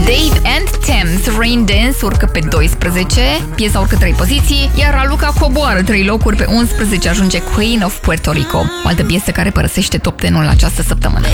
Dave and Thames, Rain Dance urcă pe 12, piesa urcă 3 poziții, iar Raluca coboară 3 locuri, pe 11 ajunge Queen of Puerto Rico, o altă piesă care părăsește top 10-ul această săptămână.